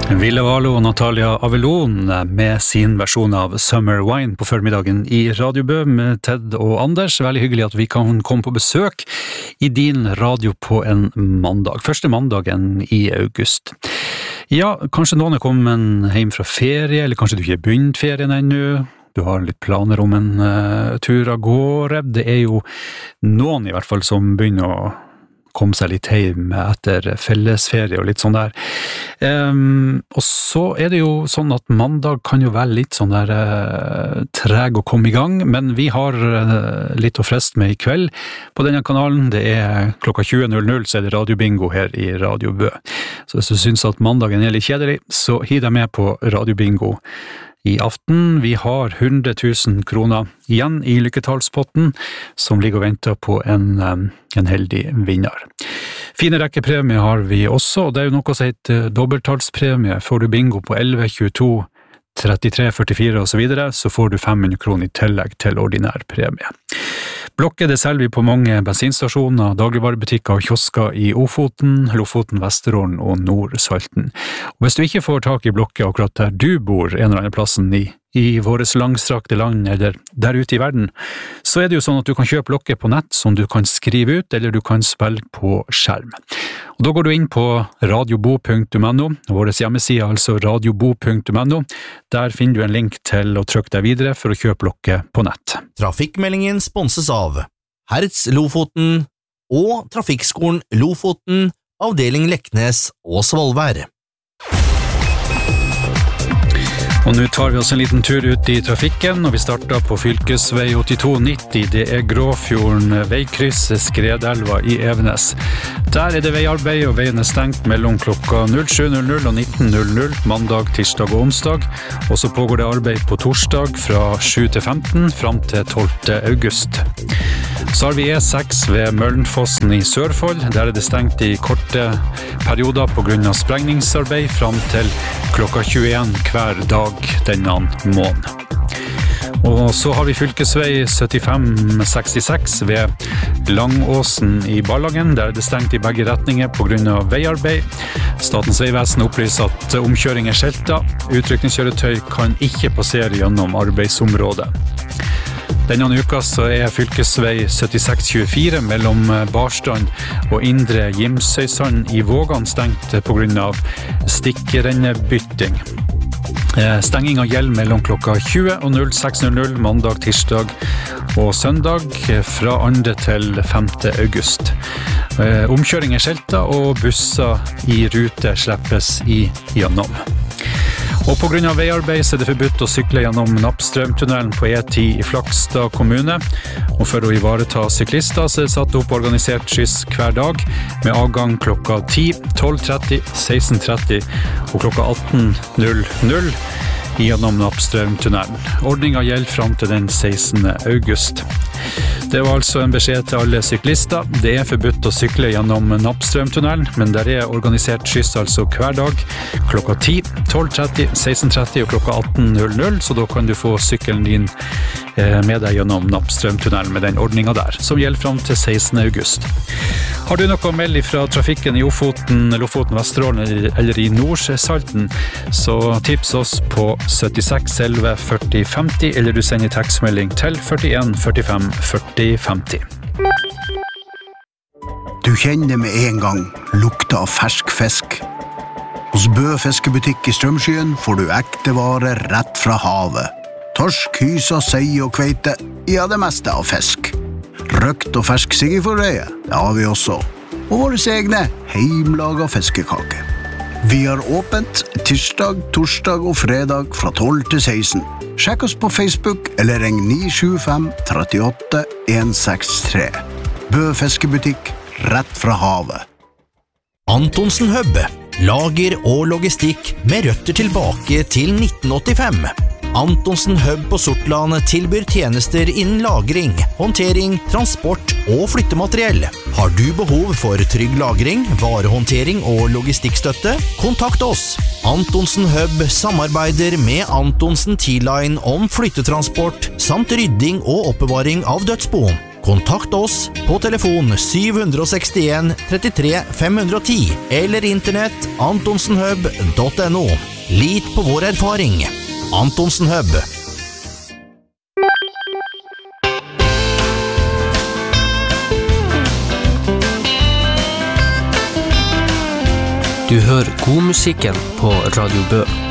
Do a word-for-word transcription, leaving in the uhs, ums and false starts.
Ville Valo og Natalia Avelon med sin versjon av Summer Wine på formiddagen i Radio Bø med Ted og Anders. Veldig hyggelig at vi kan komme på besøk i din radio på en mandag. Første mandagen i august. Ja, kanskje noen er kommet hjem fra ferie, eller kanskje du ikke har begynt ferien ennå. Du har litt planer om en uh, tur av gårde. Det er jo noen i hvert fall som begynner å kom seg litt hjem etter fellesferie og litt sånn der. Um, og så er det jo sånn at mandag kan jo være litt sånn der uh, treg å komme i gang, men vi har uh, litt å freste med i kveld på denne kanalen. Det er klokka tjue null null, så er det radiobingo her i Radio Bø. Så hvis du synes at mandagen er litt kjedelig, så hi deg med på radiobingo i aften. Vi har hundre tusen kroner igjen i lykketallspotten, som ligger og venter på en, en heldig vinner. Fine rekkepremie har vi også, og det er jo noe som heter dobbelttallspremie. Får du bingo på elleve, tjueto, trettitre, førtifire og så videre, så får du fem hundre kroner i tillegg til ordinær premie. Blokker det selger vi på mange bensinstasjoner, dagligvarebutikker og kiosker i Ofoten, Lofoten, Vesterålen og Nord-Salten. Og hvis du ikke får tak i blokker akkurat der du bor, en eller annen plassen i, i våres langstrakte land eller der ute i verden, så er det jo sånn at du kan kjøpe blokker på nett som du kan skrive ut, eller du kan spille på skjerm. Og da går du inn på radiobo punktum no, vår hjemmeside, altså radiobo punktum no. Der finner du en link til å trykke deg videre for å kjøpe blokker på nett. Trafikkmeldingen sponses av Hertz Lofoten og Trafikkskolen Lofoten, avdeling Leknes og Svolvær. Og nå tar vi oss en liten tur ut i trafikken, og vi starter på fylkesvei åttito nitti. Det er Gråfjorden veikryss Skredelva i Evenes. Der er det veiarbeid, og veien er stengt mellom klokka sju null null og nitten null null, mandag, tirsdag og onsdag. Og så pågår det arbeid på torsdag fra sju til femten, fram til tolvte august. Så har vi E seks ved Møllenfossen i Sørfold. Der er det stengt i korte perioder på grunn av sprengningsarbeid, fram til klokka tjueen hver dag denne måneden. Og så har vi fylkesvei syttifem sekstiseks ved Langåsen i Ballangen. Der er det stengt i begge retninger på grunn av veiarbeid. Statens vegvesen opplyser at omkjøring er skjeltet. Utrykningskjøretøy kan ikke passere gjennom arbeidsområdet. Denne uka så er fylkesvei syttiseks tjuefire mellom Barstrand og Indre Gimsøysand i Vågan stengt på grunn av stikkrennebytting. Stenginga gjelder mellom klokka tjue og seks null null mandag, tirsdag og søndag fra andre til femte august. Omkjøring er skjeltet og busser i rute slippes i gjennom. Og på grunn av veiarbeid så er det forbudt å sykle gjennom Nappstrømtunnelen på E ti i Flakstad kommune. Og for å ivareta syklister så er det satt opp organisert skyss hver dag med avgang klokka ti, tolv tretti, seksten tretti og klokka atten null null gjennom Nappstrømtunnelen. Ordningen gjelder fram til den sekstende august. Det var altså en beskjed til alle syklister. Det er forbudt å sykle gjennom Nappstrømtunnelen, men der er organisert skyss altså hver dag klokka ti, tolv tretti, seksten tretti og klokka atten null null, så da kan du få sykkelen din med deg gjennom Nappstrømtunnelen med den ordningen der, som gjelder fram til sekstende august. Har du noe å melde fra trafikken i Ofoten, Lofoten, Vesterålen eller i Nord-Salten, så tips oss på syttiseks elleve førti femti, eller du sender tekstmelding til førtien førtifem førti femti. Du kjenner med en gang lukta av fersk fisk. Hos Bø fiskebutikk i Strømskyen får du ekte varer rett fra havet. Torsk, hysa, sei og kveite, ja det meste av fisk. Røkt og fersk siggeforreie, det har vi også. Og våre egne heimlaga fiskekake. Vi har åpent tirsdag, torsdag og fredag fra tolv til seksten. Sjekk oss på Facebook eller ring ni sju fem, tre åtte, en seks tre. Bø fiskebutikk, rett fra havet. Antonsen Hub, lager og logistikk med røtter tilbake til nitten åttifem. Antonsen Hub på Sortland tilbyr tjenester innen lagring, håndtering, transport og flyttemateriell. Har du behov for trygg lagring, varehåndtering og logistikkstøtte? Kontakt oss. Antonsen Hub samarbeider med Antonsen T-Line om flyttetransport samt rydding og oppbevaring av dødsbo. Kontakt oss på telefon sju seks en, tre fem ett null eller internett antonsenhub punktum no. Lit på vår erfaring. Antonsen Hub. Du hører godmusikken på Radio Bø.